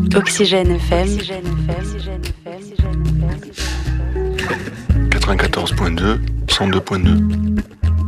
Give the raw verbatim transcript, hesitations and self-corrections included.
Oxygène F M. quatre-vingt-quatorze point deux, cent deux point deux.